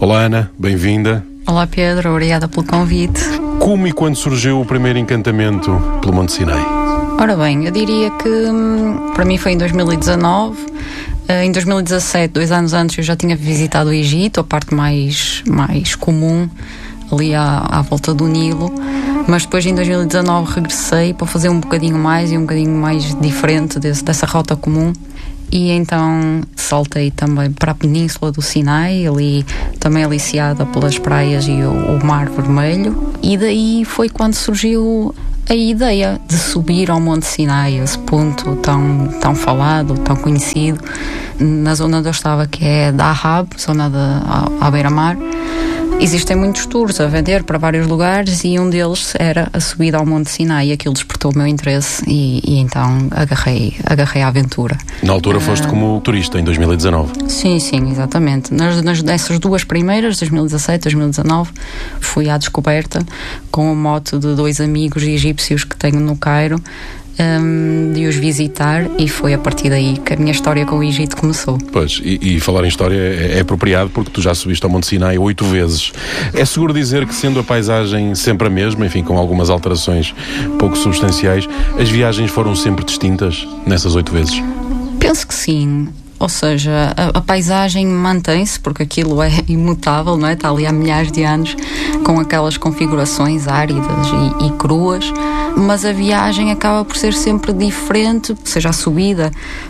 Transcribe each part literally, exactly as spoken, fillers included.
Olá Ana, bem-vinda. Olá Pedro, obrigada pelo convite. Como e quando surgiu o primeiro encantamento pelo Monte Sinai? Ora bem, eu diria que para mim foi em dois mil e dezanove. Em dois mil e dezassete, dois anos antes, eu já tinha visitado o Egito, a parte mais, mais comum, ali à, à volta do Nilo. Mas depois, em dois mil e dezanove, regressei para fazer um bocadinho mais e um bocadinho mais diferente desse, dessa rota comum. E então saltei também para a Península do Sinai, ali também aliciada pelas praias e o, o Mar Vermelho. E daí foi quando surgiu a ideia de subir ao Monte Sinai, esse ponto tão, tão falado, tão conhecido, na zona onde eu estava, que é Dahab, zona de, à beira-mar. Existem muitos tours a vender para vários lugares e um deles era a subida ao Monte Sinai, e aquilo despertou o meu interesse e, e então agarrei, agarrei a aventura. Na altura foste uh, como turista, em dois mil e dezanove? Sim, sim, exatamente. Nas, nas, nessas duas primeiras, dois mil e dezassete, dois mil e dezanove, fui à descoberta com o mote de dois amigos egípcios que tenho no Cairo, Um, de os visitar, e foi a partir daí que a minha história com o Egito começou. Pois, e, e falar em história é, é apropriado porque tu já subiste ao Monte Sinai oito vezes. É seguro dizer que, sendo a paisagem sempre a mesma, enfim, com algumas alterações pouco substanciais, as viagens foram sempre distintas nessas oito vezes? Penso que sim. Ou seja, a, a paisagem mantém-se, porque aquilo é imutável, não é? Está ali há milhares de anos, com aquelas configurações áridas e, e cruas, mas a viagem acaba por ser sempre diferente, seja a subida,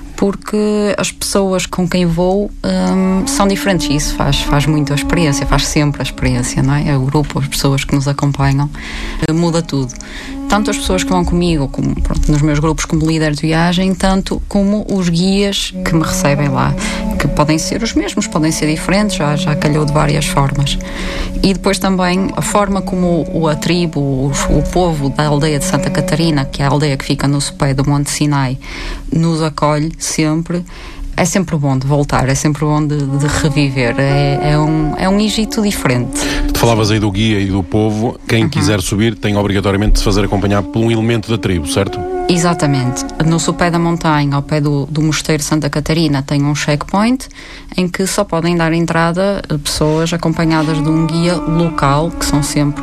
porque as pessoas com quem vou hum, são diferentes, e isso faz, faz muito a experiência, faz sempre a experiência, não é? O grupo, as pessoas que nos acompanham, muda tudo. Tanto as pessoas que vão comigo, como, pronto, nos meus grupos como líder de viagem, tanto como os guias que me recebem lá, que podem ser os mesmos, podem ser diferentes, já, já calhou de várias formas. E depois também a forma como o, a tribo, o, o povo da aldeia de Santa Catarina, que é a aldeia que fica no sopé do Monte Sinai, nos acolhe sempre. É sempre bom de voltar, é sempre bom de, de reviver. É, é, um, é um Egito diferente. Tu falavas aí do guia e do povo. Quem uhum. quiser subir tem obrigatoriamente de se fazer acompanhar por um elemento da tribo, certo? Exatamente. No sopé da montanha, ao pé do, do Mosteiro Santa Catarina, tem um checkpoint em que só podem dar entrada pessoas acompanhadas de um guia local, que são sempre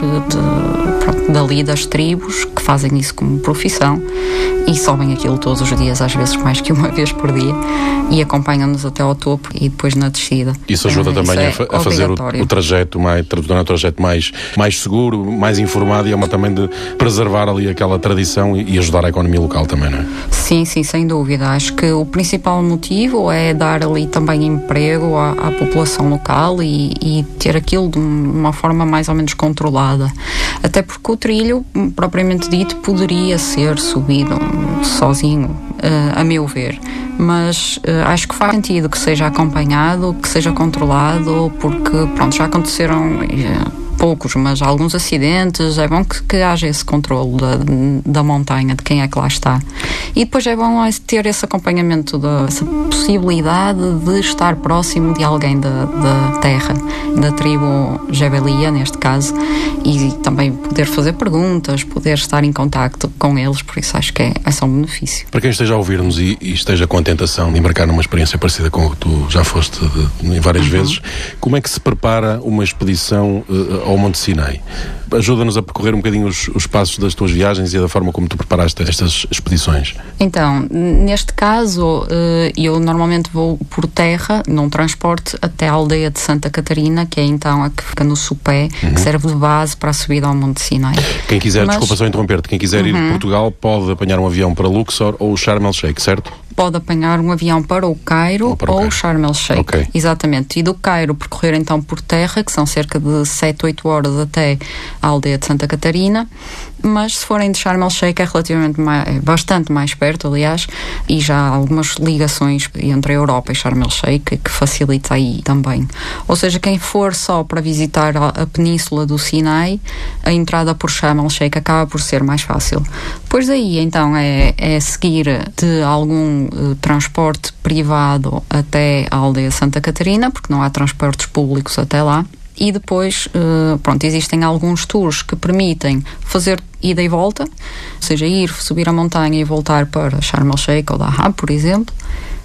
de, pronto, dali das tribos, que fazem isso como profissão e sobem aquilo todos os dias, às vezes mais que uma vez por dia, e acompanham-nos até ao topo e depois na descida. Isso ajuda é, também isso a, é a fazer o, o trajeto mais, tornar o trajeto mais, mais seguro, mais informado, e é uma também de preservar ali aquela tradição e, e ajudar a economia local também, não é? Sim, sim, sem dúvida. Acho que o principal motivo é dar ali também emprego à, à população local e, e ter aquilo de uma forma mais ou menos controlada. Até porque o trilho, propriamente dito, poderia ser subido sozinho, uh, a meu ver. Mas uh, acho que faz sentido que seja acompanhado, que seja controlado, porque, pronto, já aconteceram uh, poucos, mas alguns acidentes. É bom que, que haja esse controle da, da montanha, de quem é que lá está. E depois é bom ter esse acompanhamento, da, essa possibilidade de estar próximo de alguém da, da terra, da tribo Jabelia, neste caso, e também poder fazer perguntas, poder estar em contacto com eles, por isso acho que é, é só um benefício. Para quem esteja a ouvir-nos e, e esteja com a tentação de embarcar numa experiência parecida com o que tu já foste de, de, várias uhum. vezes, como é que se prepara uma expedição uh, ao Monte Sinai? Ajuda-nos a percorrer um bocadinho os, os passos das tuas viagens e da forma como tu preparaste estas expedições. Então, neste caso, eu normalmente vou por terra, num transporte até a aldeia de Santa Catarina, que é então a que fica no sopé, uhum. que serve de base para a subida ao Monte Sinai. Quem quiser, Mas... desculpa só interromper-te, quem quiser uhum. ir de Portugal pode apanhar um avião para Luxor ou Sharm el-Sheikh, certo? Pode apanhar um avião para o Cairo ou, para o ou Sharm el-Sheikh. Okay. Exatamente. E do Cairo percorrer então por terra, que são cerca de sete, oito horas até a aldeia de Santa Catarina. Mas se forem de Sharm el-Sheikh é relativamente mais, é bastante mais perto, aliás, e já há algumas ligações entre a Europa e Sharm el-Sheikh que facilita aí também. Ou seja, quem for só para visitar a, a península do Sinai, a entrada por Sharm el-Sheikh acaba por ser mais fácil. Depois daí, então, é, é seguir de algum uh, transporte privado até a aldeia de Santa Catarina, porque não há transportes públicos até lá. E depois, uh, pronto, existem alguns tours que permitem fazer ida e volta, ou seja, ir, subir a montanha e voltar para Sharm el-Sheikh ou Dahab, por exemplo.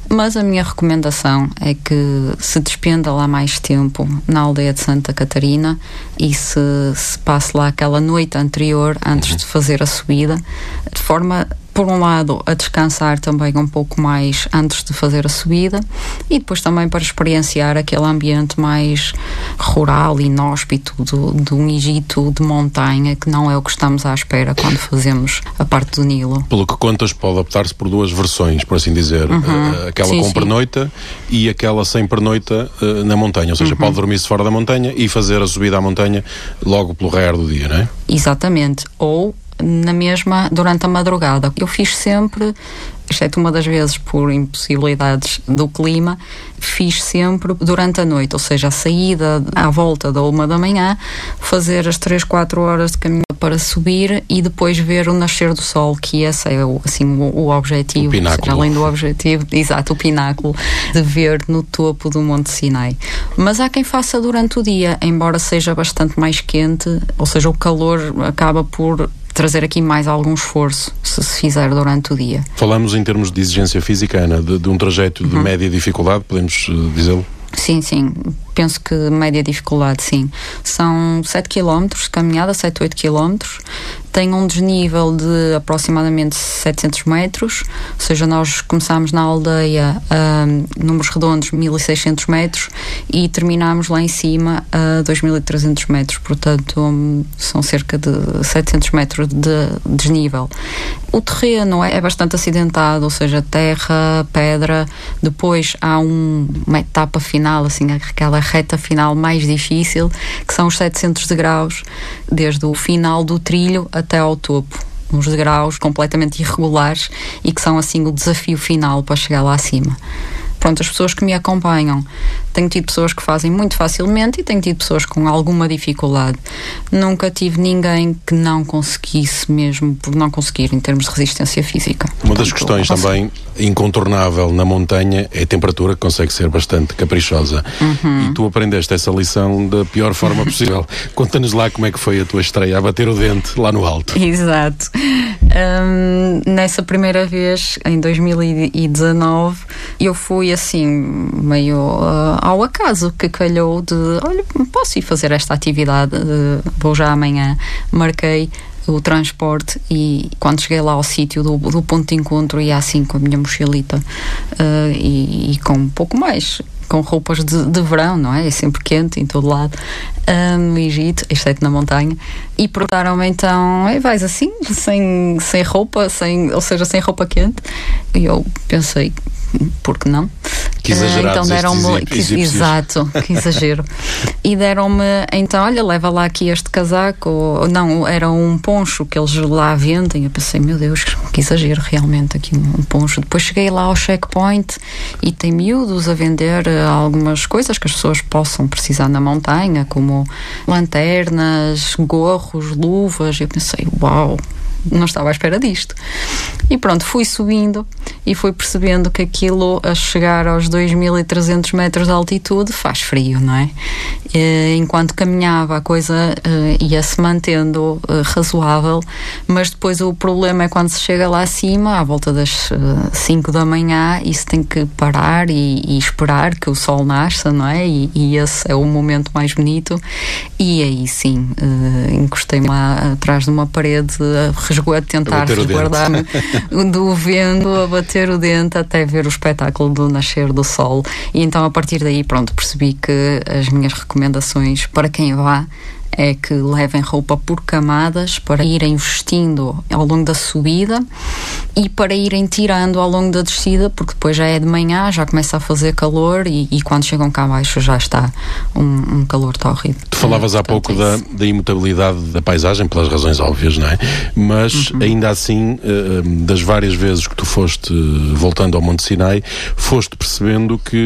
Mas a minha recomendação é que se despenda lá mais tempo na aldeia de Santa Catarina e se, se passe lá aquela noite anterior, antes uhum. de fazer a subida, de forma, por um lado, a descansar também um pouco mais antes de fazer a subida e depois também para experienciar aquele ambiente mais rural, inóspito do, de um Egito de montanha, que não é o que estamos à espera quando fazemos a parte do Nilo. Pelo que contas, pode optar-se por duas versões, por assim dizer. Uhum. Aquela sim, com sim. pernoita e aquela sem pernoita uh, na montanha. Ou seja, uhum. pode dormir-se fora da montanha e fazer a subida à montanha logo pelo raiar do dia, não é? Exatamente. Ou na mesma, durante a madrugada. Eu fiz sempre, exceto uma das vezes por impossibilidades do clima, fiz sempre durante a noite, ou seja, a saída à volta da uma da manhã, fazer as três, quatro horas de caminho para subir e depois ver o nascer do sol, que esse é o, assim, o, o objetivo, o pináculo. Seja, além do objetivo, exato, o pináculo de ver no topo do Monte Sinai. Mas há quem faça durante o dia, embora seja bastante mais quente, ou seja, o calor acaba por trazer aqui mais algum esforço se se fizer durante o dia. Falamos em termos de exigência física, Ana, de, de um trajeto de uhum. média dificuldade, podemos uh, dizê-lo? Sim, sim. Penso que média dificuldade, sim. São sete quilómetros de caminhada, sete, oito quilómetros. Tem um desnível de aproximadamente setecentos metros, ou seja, nós começámos na aldeia a números redondos mil e seiscentos metros e terminámos lá em cima a dois mil e trezentos metros, portanto um, são cerca de setecentos metros de desnível. O terreno é, é bastante acidentado, ou seja, terra, pedra, depois há um, uma etapa final, assim, aquela reta final mais difícil, que são os setecentos degraus, desde o final do trilho até ao topo. Uns degraus completamente irregulares e que são, assim, o desafio final para chegar lá acima. Pronto, as pessoas que me acompanham, tenho tido pessoas que fazem muito facilmente e tenho tido pessoas com alguma dificuldade. Nunca tive ninguém que não conseguisse, mesmo por não conseguir, em termos de resistência física. Uma das questões também incontornável na montanha é a temperatura, que consegue ser bastante caprichosa. Uhum. E tu aprendeste essa lição da pior forma possível. Conta-nos lá como é que foi a tua estreia a bater o dente lá no alto. Exato. Um, nessa primeira vez, em dois mil e dezanove, eu fui assim, meio uh, ao acaso, que calhou de, olha, posso ir fazer esta atividade, uh, vou já amanhã. Marquei o transporte e quando cheguei lá ao sítio do, do ponto de encontro, ia assim com a minha mochilita uh, e, e com um pouco mais, com roupas de, de verão, não é? É sempre quente em todo lado, uh, no Egito, exceto na montanha, e perguntaram-me então, ei, vais assim, sem, sem roupa, sem, ou seja, sem roupa quente? E eu pensei, por que não? Que exagerados, então deram-me, que, exato, que exagero. E deram-me, então, olha, leva lá aqui este casaco, ou, não, era um poncho que eles lá vendem. Eu pensei, meu Deus, que exagero realmente aqui um, um poncho. Depois cheguei lá ao checkpoint e tem miúdos a vender uh, algumas coisas que as pessoas possam precisar na montanha, como lanternas, gorros, luvas. Eu pensei, uau, não estava à espera disto. E pronto, fui subindo e fui percebendo que aquilo, a chegar aos dois mil e trezentos metros de altitude, faz frio, não é? E, enquanto caminhava, a coisa uh, ia-se mantendo uh, razoável, mas depois o problema é quando se chega lá acima, à volta das cinco uh, da manhã, e se tem que parar e, e esperar que o sol nasça, não é? E, e esse é o momento mais bonito. E aí sim, uh, encostei-me lá atrás de uma parede a tentar resguardar-me do vento, a bater o dente até ver o espetáculo do nascer do sol. E então a partir daí, pronto, percebi que as minhas recomendações para quem vá é que levem roupa por camadas para irem vestindo ao longo da subida e para irem tirando ao longo da descida, porque depois já é de manhã, já começa a fazer calor e, e quando chegam cá abaixo já está um, um calor tórrido. Tu falavas há pouco da, da imutabilidade da paisagem, pelas razões óbvias, não é? Mas uhum. ainda assim, das várias vezes que tu foste voltando ao Monte Sinai, foste percebendo que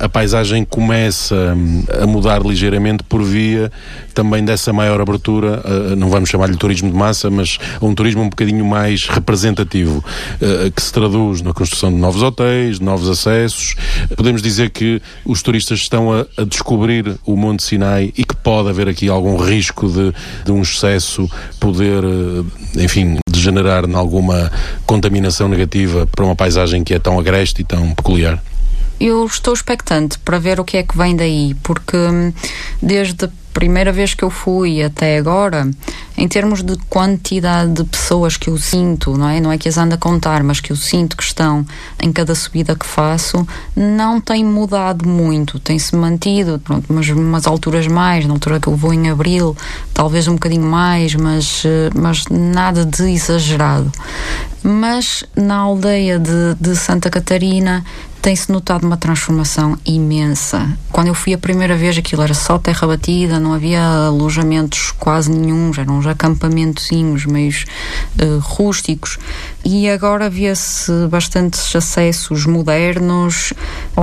a paisagem começa a mudar ligeiramente por via também dessa maior abertura, não vamos chamar-lhe turismo de massa, mas a um turismo um bocadinho mais representativo, que se traduz na construção de novos hotéis, de novos acessos. Podemos dizer que os turistas estão a, a descobrir o Monte Sinai e que pode haver aqui algum risco de, de um excesso poder, enfim, degenerar em alguma contaminação negativa para uma paisagem que é tão agreste e tão peculiar. Eu estou expectante para ver o que é que vem daí, porque desde a primeira vez que eu fui até agora, em termos de quantidade de pessoas que eu sinto, não é? Não é que as ando a contar, mas que eu sinto que estão em cada subida que faço, não tem mudado muito, tem-se mantido, pronto, mas umas alturas mais, na altura que eu vou em abril, talvez um bocadinho mais, mas, mas nada de exagerado. Mas na aldeia de, de Santa Catarina tem-se notado uma transformação imensa. Quando eu fui a primeira vez, aquilo era só terra batida, não havia alojamentos quase nenhum, eram uns acampamentozinhos meios uh, rústicos, e agora vê-se bastantes acessos modernos.